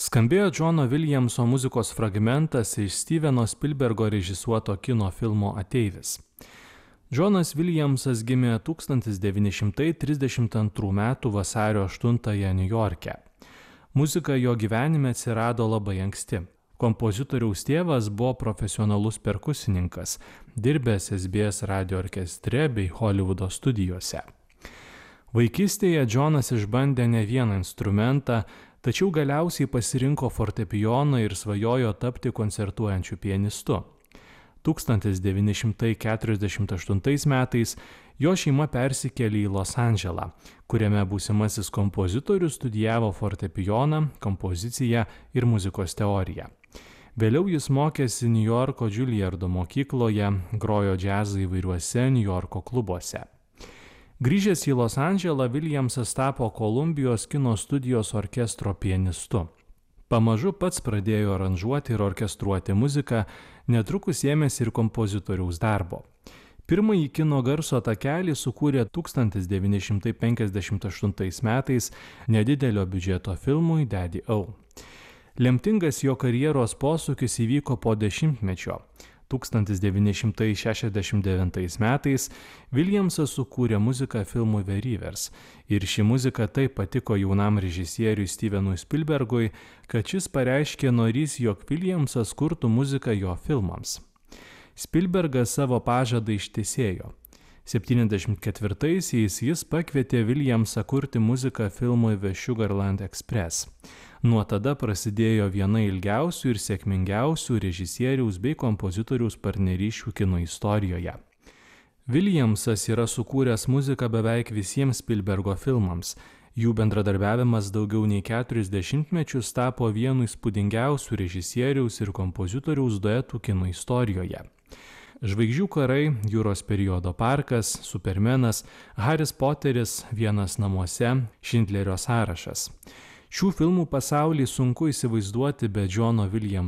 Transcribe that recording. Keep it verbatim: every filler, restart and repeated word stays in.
Skambėjo Džono Viljamso muzikos fragmentas iš Steveno Spielbergo režisuoto kino filmo Ateivis. Džonas Viljamsas gimė tūkstantis devyni šimtai trisdešimt antrų metų vasario aštuntąją Niujorke. Muzika jo gyvenime atsirado labai anksti. Kompozitoriaus tėvas buvo profesionalus perkusininkas, dirbęs S B S radio orkestre bei Hollywoodo studijose. Vaikystėje Džonas išbandė ne vieną instrumentą, tačiau galiausiai pasirinko fortepijoną ir svajojo tapti koncertuojančiu pianistu. tūkstantis devyni šimtai keturiasdešimt aštuntais metais jo šeima persikėlė į Los Andželą, kuriame būsimasis kompozitorius studijavo fortepijoną, kompoziciją ir muzikos teoriją. Vėliau jis mokėsi Niujorko Juilliardo mokykloje, grojo džiazą įvairiuose Niujorko klubuose. Grįžęs į Los Andželą, Viljamsas tapo Kolumbijos kino studijos orkestro pianistu. Pamažu pats pradėjo aranžuoti ir orkestruoti muziką, netrukus ėmėsi ir kompozitoriaus darbo. Pirmąjį kino garso takelį sukūrė tūkstantis devyni šimtai penkiasdešimt aštuntais metais nedidelio biudžeto filmui Daddy O. Lemtingas jo karjeros posūkis įvyko po dešimtmečio. tūkstantis devyni šimtai šešiasdešimt devintais metais Viljamsas sukūrė muziką filmui The Rivers ir ši muzika taip patiko jaunam režisieriui Stevenui Spielbergui, kad šis pareiškė norys, jog Viljamsas kurtų muziką jo filmams. Spielbergas savo pažadą ištesėjo. septyniasdešimt ketvirtaisiais jis pakvietė Viljamsą kurti muziką filmui The Sugarland Express. Nuo tada prasidėjo viena ilgiausių ir sėkmingiausių režisieriaus bei kompozitoriaus partnerysčių kino istorijoje. Viljamsas yra sukūręs muziką beveik visiems Spielbergo filmams. Jų bendradarbiavimas daugiau nei keturis dešimtmečius tapo vienu įspūdingiausių režisieriaus ir kompozitoriaus duetų kino istorijoje. Žvaigždžių karai, Jūros periodo parkas, Supermenas, Haris Poteris, Vienas namuose, Šindlerio sąrašas. Šių filmų pasaulį sunku įsivaizduoti be Džono Viljamso